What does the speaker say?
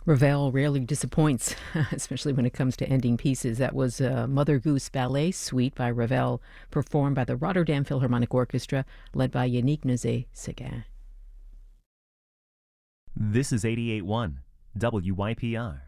Ravel rarely disappoints, especially when it comes to ending pieces. That was Mother Goose Ballet Suite by Ravel, performed by the Rotterdam Philharmonic Orchestra, led by Yannick Nézet-Séguin. This is 88.1 WYPR.